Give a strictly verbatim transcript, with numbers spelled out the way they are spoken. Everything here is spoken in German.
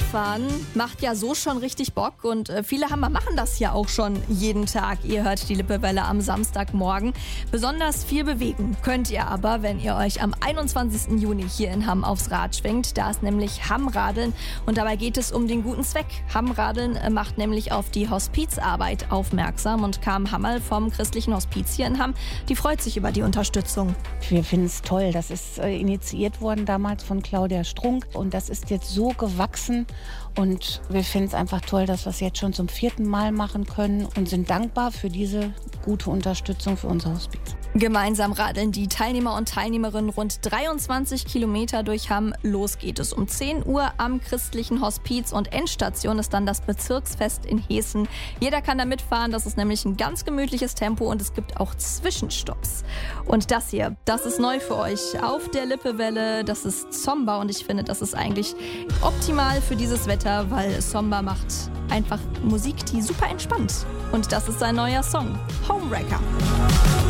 Radfahren macht ja so schon richtig Bock und äh, viele Hammer machen das ja auch schon jeden Tag. Ihr hört die Lippewelle am Samstagmorgen. Besonders viel bewegen könnt ihr aber, wenn ihr euch am einundzwanzigsten Juni hier in Hamm aufs Rad schwingt. Da ist nämlich Hammradeln und dabei geht es um den guten Zweck. Hammradeln äh, macht nämlich auf die Hospizarbeit aufmerksam und Carmen Hammerl vom christlichen Hospiz hier in Hamm, die freut sich über die Unterstützung. Wir finden es toll, das ist äh, initiiert worden damals von Claudia Strunk und das ist jetzt so gewachsen und wir finden es einfach toll, dass wir es jetzt schon zum vierten Mal machen können und sind dankbar für diese gute Unterstützung für unser Hospiz. Gemeinsam radeln die Teilnehmer und Teilnehmerinnen rund dreiundzwanzig Kilometer durch Hamm. Los geht es um zehn Uhr am christlichen Hospiz und Endstation ist dann das Bezirksfest in Heßen. Jeder kann da mitfahren, das ist nämlich ein ganz gemütliches Tempo und es gibt auch Zwischenstopps. Und das hier, das ist neu für euch auf der Lippewelle, das ist Zomba und ich finde, das ist eigentlich optimal für dieses Wetter, weil Zomba macht einfach Musik, die super entspannt. Und das ist sein neuer Song, Homewrecker.